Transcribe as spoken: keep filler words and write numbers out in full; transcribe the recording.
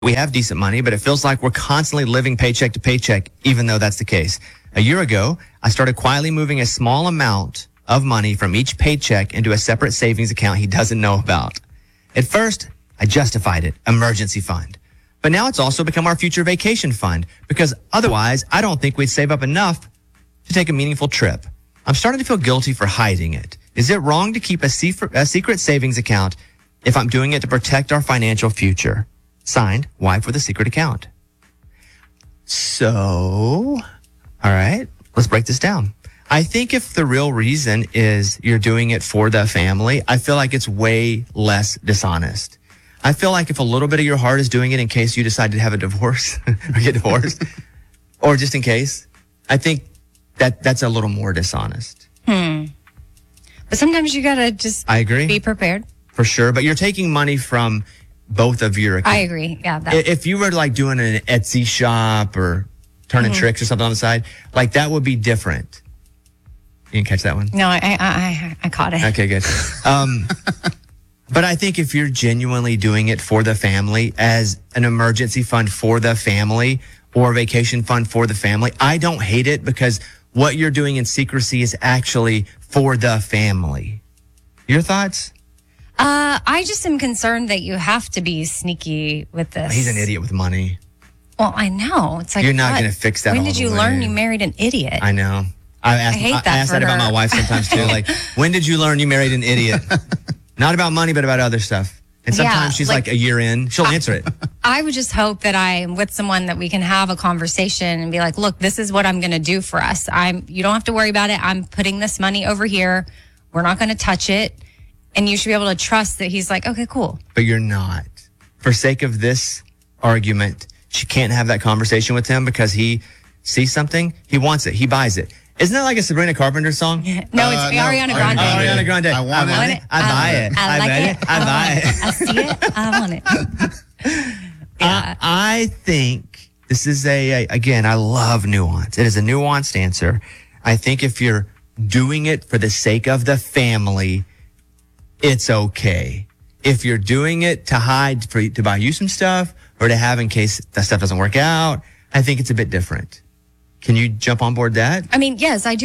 we have decent money, but it feels like we're constantly living paycheck to paycheck, even though that's the case. A year ago, I started quietly moving a small amount of money from each paycheck into a separate savings account he doesn't know about. At first, I justified it, emergency fund. But now it's also become our future vacation fund, because otherwise, I don't think we'd save up enough to take a meaningful trip. I'm starting to feel guilty for hiding it. Is it wrong to keep a secret, a secret savings account if I'm doing it to protect our financial future? Signed, wife with a secret account. So, all right, let's break this down. I think if the real reason is you're doing it for the family, I feel like it's way less dishonest. I feel like if a little bit of your heart is doing it in case you decide to have a divorce or get divorced, or just in case, I think that that's a little more dishonest. Hmm. But sometimes you gotta just I agree. be prepared. For sure. But you're taking money from both of your accounts. I agree. Yeah. That. If you were like doing an Etsy shop or turning mm-hmm. tricks or something on the side, like that would be different. You didn't catch that one? No, I I, I, I caught it. Okay, good. Um, but I think if you're genuinely doing it for the family as an emergency fund for the family or a vacation fund for the family, I don't hate it because what you're doing in secrecy is actually for the family. Your thoughts? Uh, I just am concerned that you have to be sneaky with this. He's an idiot with money. Well, I know. It's like, you're not going to fix that. When all did the you way. learn you married an idiot? I know. I, asked, I hate that I ask for that her. about my wife sometimes too. Like, when did you learn you married an idiot? Not about money, but about other stuff. And sometimes Yeah, she's like, like a year in, she'll I, answer it. I would just hope that I'm with someone that we can have a conversation and be like, look, this is what I'm going to do for us. I'm. You don't have to worry about it. I'm putting this money over here. We're not going to touch it. And you should be able to trust that he's like, okay, cool. But you're not. For sake of this argument, she can't have that conversation with him because he sees something, he wants it, he buys it. Isn't that like a Sabrina Carpenter song? No, it's Uh, no, Ariana Grande. Oh, Ariana Grande. I want I want it. it. I buy it. I like bet it. I buy it. I see it. I want it. Yeah. I, I think this is a, a, again, I love nuance. It is a nuanced answer. I think if you're doing it for the sake of the family, it's okay. If you're doing it to hide, for, to buy you some stuff or to have in case that stuff doesn't work out, I think it's a bit different. Can you jump on board that? I mean, yes, I do.